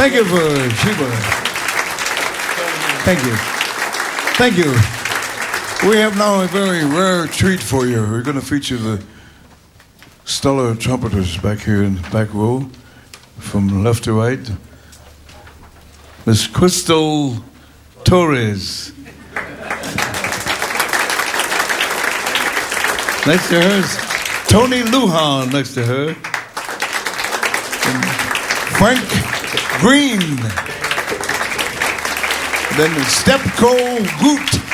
Thank you for Sheba. Thank you. Thank you. We have now a very rare treat for you. We're going to feature the stellar trumpeters back here in the back row, from left to right. Miss Crystal Torres. Next to her is Tony Lujan, next to her. And Frank Green. Then Stepco Goot.